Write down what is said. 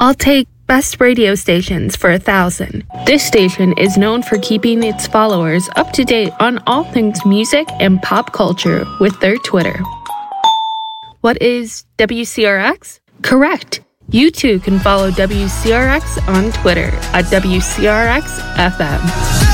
I'll take best radio stations for 1,000. This station is known for keeping its followers up to date on all things music and pop culture with their Twitter. What is WCRX? Correct. You too can follow WCRX on Twitter at WCRXFM.